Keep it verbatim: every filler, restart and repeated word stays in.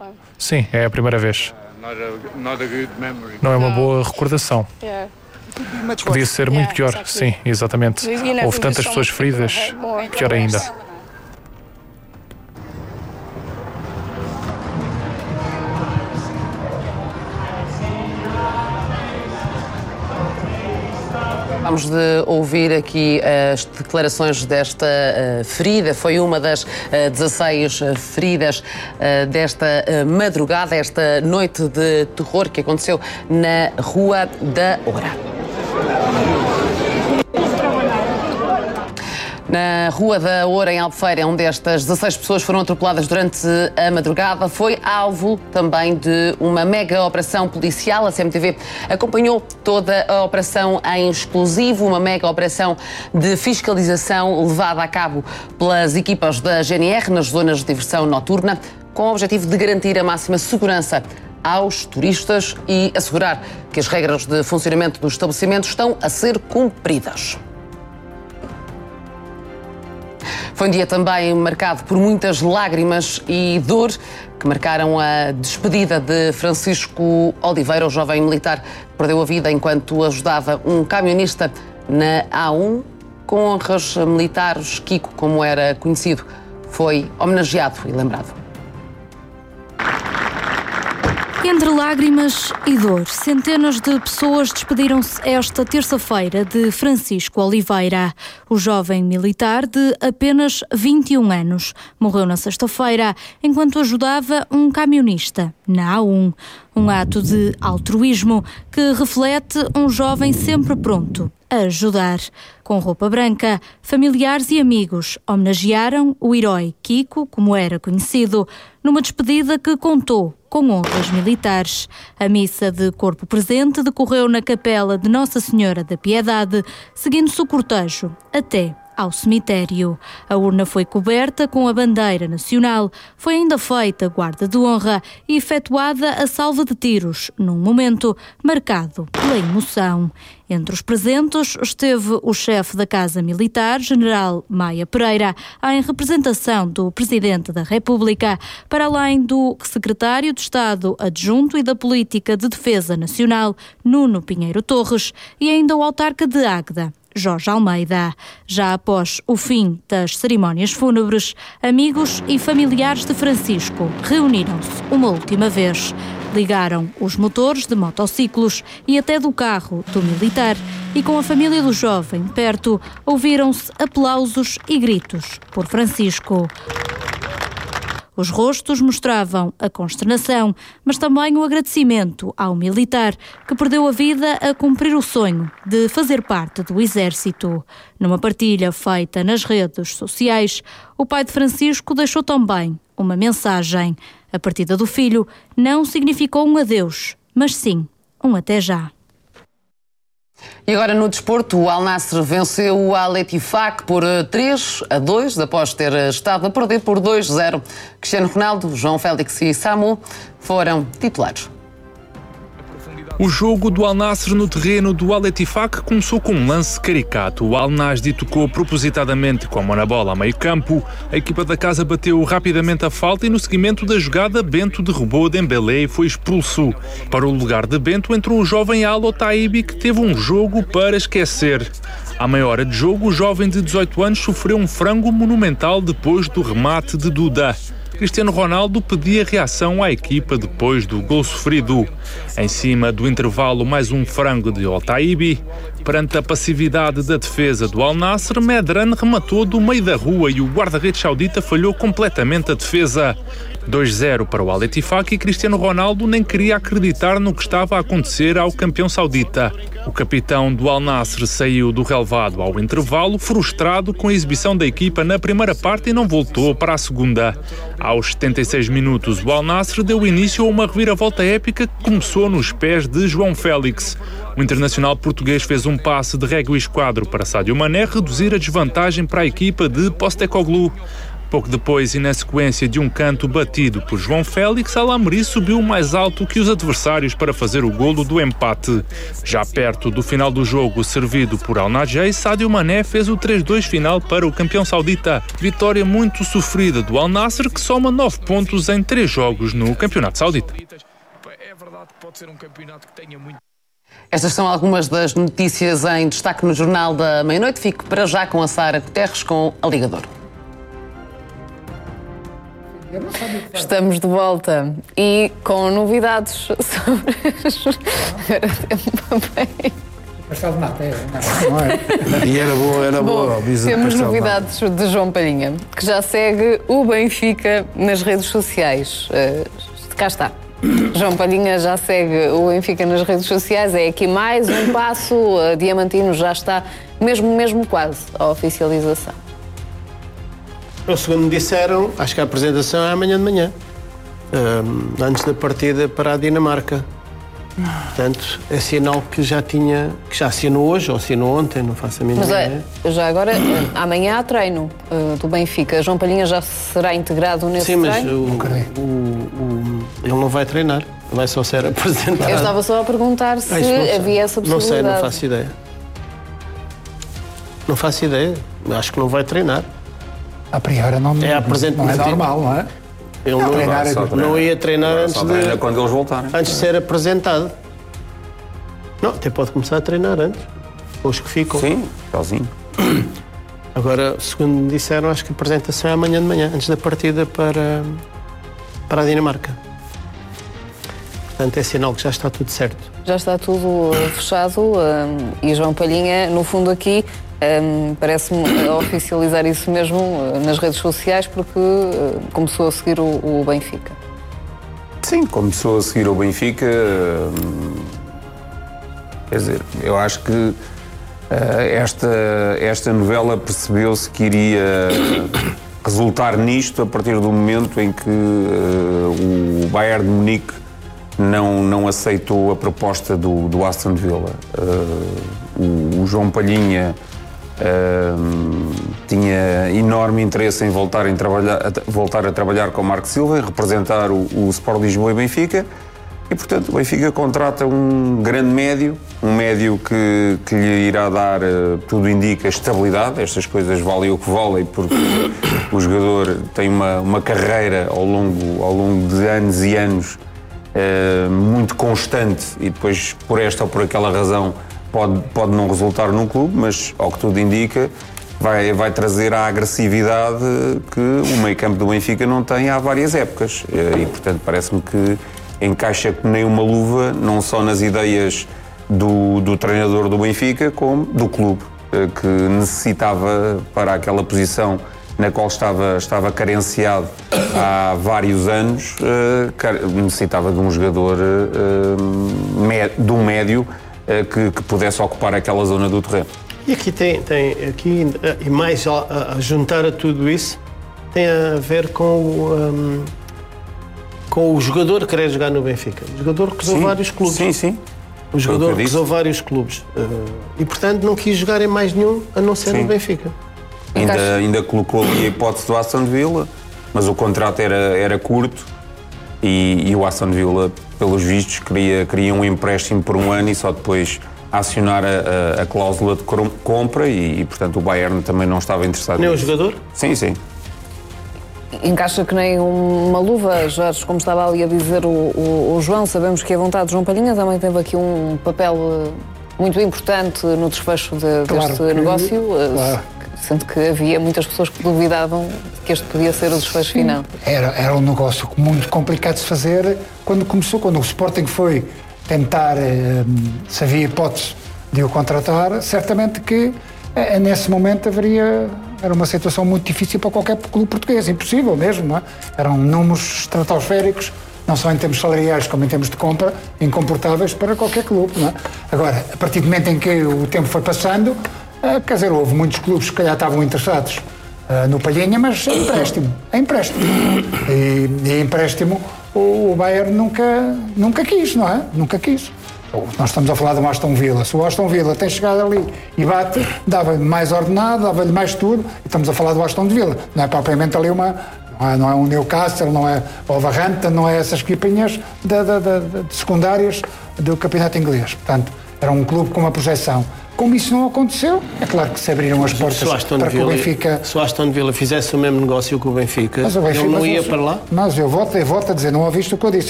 Sim, é a primeira vez. Não é uma boa recordação. Podia ser muito pior, sim, exatamente. Houve tantas pessoas feridas, pior ainda. Vamos de ouvir aqui as declarações desta uh, ferida. Foi uma das uh, dezasseis feridas uh, desta uh, madrugada, esta noite de terror que aconteceu na Rua da Oura. Na Rua da Oura, em Albufeira, onde estas dezasseis pessoas foram atropeladas durante a madrugada, foi alvo também de uma mega operação policial. A C M T V acompanhou toda a operação em exclusivo, uma mega operação de fiscalização levada a cabo pelas equipas da G N R nas zonas de diversão noturna, com o objetivo de garantir a máxima segurança aos turistas e assegurar que as regras de funcionamento dos estabelecimentos estão a ser cumpridas. Foi um dia também marcado por muitas lágrimas e dor que marcaram a despedida de Francisco Oliveira, o jovem militar que perdeu a vida enquanto ajudava um camionista na A um. Com honras militares, Kiko, como era conhecido, foi homenageado e lembrado. Entre lágrimas e dor, centenas de pessoas despediram-se esta terça-feira de Francisco Oliveira. O jovem militar de apenas vinte e um anos morreu na sexta-feira enquanto ajudava um camionista na A um. Um ato de altruísmo que reflete um jovem sempre pronto a ajudar. Com roupa branca, familiares e amigos homenagearam o herói Kiko, como era conhecido, numa despedida que contou com honras militares. A missa de corpo presente decorreu na Capela de Nossa Senhora da Piedade, seguindo-se o cortejo até ao cemitério. A urna foi coberta com a bandeira nacional, foi ainda feita guarda de honra e efetuada a salva de tiros, num momento marcado pela emoção. Entre os presentes esteve o chefe da Casa Militar, General Maia Pereira, em representação do Presidente da República, para além do Secretário de Estado Adjunto e da Política de Defesa Nacional, Nuno Pinheiro Torres, e ainda o autarca de Águeda, Jorge Almeida. Já após o fim das cerimónias fúnebres, amigos e familiares de Francisco reuniram-se uma última vez. Ligaram os motores de motociclos e até do carro do militar e, com a família do jovem perto, ouviram-se aplausos e gritos por Francisco. Os rostos mostravam a consternação, mas também o agradecimento ao militar que perdeu a vida a cumprir o sonho de fazer parte do Exército. Numa partilha feita nas redes sociais, o pai de Francisco deixou também uma mensagem. A partida do filho não significou um adeus, mas sim um até já. E agora no desporto, o Al Nassr venceu o Al Ettifaq por três a dois, após ter estado a perder por dois a zero. Cristiano Ronaldo, João Félix e Samu foram titulares. O jogo do Al Nassr no terreno do Al Ettifaq começou com um lance caricato. O Al Nasdi tocou propositadamente com a mão na bola a meio campo. A equipa da casa bateu rapidamente a falta e no seguimento da jogada Bento derrubou Dembélé e foi expulso. Para o lugar de Bento entrou o jovem Al Otaibi, que teve um jogo para esquecer. À meia hora de jogo, o jovem de dezoito anos sofreu um frango monumental depois do remate de Duda. Cristiano Ronaldo pedia reação à equipa depois do gol sofrido. Em cima do intervalo, mais um frango de Otaibi. Perante a passividade da defesa do Al Nassr, Medran rematou do meio da rua e o guarda-redes saudita falhou completamente a defesa. dois a zero para o Al Ettifaq e Cristiano Ronaldo nem queria acreditar no que estava a acontecer ao campeão saudita. O capitão do Al Nassr saiu do relvado ao intervalo, frustrado com a exibição da equipa na primeira parte e não voltou para a segunda. Aos setenta e seis minutos, o Al Nassr deu início a uma reviravolta épica que começou nos pés de João Félix. O internacional português fez um passe de régua e esquadro para Sadio Mané reduzir a desvantagem para a equipa de Postecoglou. Pouco depois e na sequência de um canto batido por João Félix, Al-Amri subiu mais alto que os adversários para fazer o golo do empate. Já perto do final do jogo, servido por Al-Najei, Sadio Mané fez o três dois final para o campeão saudita. Vitória muito sofrida do Al-Nassr, que soma nove pontos em três jogos no campeonato saudita. É verdade que pode ser um campeonato que tenha muito... Estas são algumas das notícias em destaque no Jornal da Meia-Noite. Fico para já com a Sara Guterres com a Liga de Ouro. Estamos de volta e com novidades sobre... Pastel de nata, não é? E era boa, era boa. Bom, temos novidades de João Palhinha, que já segue o Benfica nas redes sociais. Uh, cá está. João Palhinha já segue o Benfica nas redes sociais. É aqui mais um passo. Uh, Diamantino já está mesmo, mesmo quase à oficialização. O segundo me disseram, acho que a apresentação é amanhã de manhã, um, antes da partida para a Dinamarca. Portanto, é sinal que já tinha, que já assinou hoje ou assinou ontem, não faço a mínima ideia. Mas já agora, amanhã há treino uh, do Benfica. João Palhinha já será integrado nesse Sim, mas treino? O, o, o, ele não vai treinar, vai só ser apresentado. Eu estava só a perguntar se ah, havia essa possibilidade. Não sei, não faço ideia. Não faço ideia, acho que não vai treinar. A priori não é, não é normal, não é? Ele não, não, vai, não, não ia treinar antes de, quando eles voltarem. antes de ser apresentado. Não, até pode começar a treinar antes. Os que ficam. Sim, sozinho. Agora, segundo me disseram, acho que a apresentação é amanhã de manhã, antes da partida para, para a Dinamarca. Portanto, é sinal que já está tudo certo. Já está tudo fechado um, e João Palhinha, no fundo aqui, um, parece-me oficializar isso mesmo uh, nas redes sociais porque uh, começou a seguir o, o Benfica. Sim, começou a seguir o Benfica. Uh, quer dizer, eu acho que uh, esta, esta novela percebeu-se que iria resultar nisto a partir do momento em que uh, o Bayern de Munique não, não aceitou a proposta do, do Aston Villa. Uh, o, o João Palhinha uh, tinha enorme interesse em voltar, em trabalhar, a, voltar a trabalhar com o Marco Silva e representar o, o Sport Lisboa e Benfica. E, portanto, o Benfica contrata um grande médio, um médio que, que lhe irá dar, uh, tudo indica, estabilidade. Estas coisas valem o que valem, porque o jogador tem uma, uma carreira ao longo, ao longo de anos e anos Uh, muito constante e depois, por esta ou por aquela razão, pode, pode não resultar num clube, mas, ao que tudo indica, vai, vai trazer a agressividade que o meio-campo do Benfica não tem há várias épocas. Uh, e, portanto, parece-me que encaixa como nem uma luva, não só nas ideias do, do treinador do Benfica, como do clube, uh, que necessitava para aquela posição na qual estava, estava carenciado há vários anos, uh, necessitava de um jogador, uh, mé, de um médio uh, que, que pudesse ocupar aquela zona do terreno. E aqui tem, tem aqui, e mais a, a juntar a tudo isso, tem a ver com o, um, com o jogador que querer jogar no Benfica. O jogador que usou vários clubes. Sim, sim. O jogador que usou vários clubes. Uh, e, portanto, não quis jogar em mais nenhum, a não ser sim. no Benfica. Ainda, ainda colocou ali a hipótese do Aston Villa, mas o contrato era, era curto e, e o Aston Villa, pelos vistos, queria, queria um empréstimo por um ano e só depois acionar a, a, a cláusula de compra e, e, portanto, o Bayern também não estava interessado nem nisso. Nem o jogador? Sim, sim. Encaixa que nem uma luva, Jorge, como estava ali a dizer o, o, o João, sabemos que a vontade de João Palhinha também teve aqui um papel muito importante no desfecho de, claro deste que, negócio. Claro. Sendo que havia muitas pessoas que duvidavam que este podia ser o desfecho final. Era, era um negócio muito complicado de se fazer quando começou, quando o Sporting foi tentar, se havia hipótese de o contratar, certamente que nesse momento haveria, era uma situação muito difícil para qualquer clube português, impossível mesmo, não é? Eram números estratosféricos, não só em termos salariais como em termos de compra, incomportáveis para qualquer clube, não é? Agora, a partir do momento em que o tempo foi passando, quer dizer, houve muitos clubes que calhar estavam interessados uh, no Palhinha, mas é empréstimo, é empréstimo. E, e empréstimo o, o Bayern nunca, nunca quis, não é? Nunca quis. Nós estamos a falar do Aston Villa. Se o Aston Villa tem chegado ali e bate, dava-lhe mais ordenado, dava-lhe mais tudo, e estamos a falar do Aston Villa. Não é propriamente ali uma... Não é, não é um Newcastle, não é o Wolverhampton, não é essas equipinhas de, de, de, de secundárias do campeonato inglês. Portanto, era um clube com uma projeção. Como isso não aconteceu, é claro que se abriram as portas para que o Benfica... Se o Aston Villa fizesse o mesmo negócio que o Benfica, mas o Benfica ele não ia para lá? Mas eu volto, eu volto a dizer, não ouviste o que eu disse.